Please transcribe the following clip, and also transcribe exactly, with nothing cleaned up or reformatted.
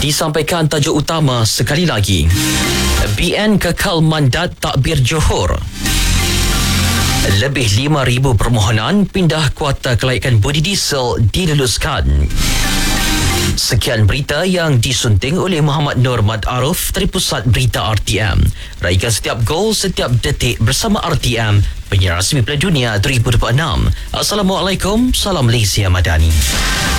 Disampaikan tajuk utama sekali lagi. B N kekal mandat takbir Johor. Lebih lima ribu permohonan pindah kuota kelaikan bodi diesel diluluskan. Sekian berita yang disunting oleh Muhammad Nur Mad Aruf dari Pusat Berita R T M. Raikan setiap gol, setiap detik bersama R T M, penyiar rasmi Piala Dunia dua ribu dua puluh enam. Assalamualaikum, salam Malaysia Madani.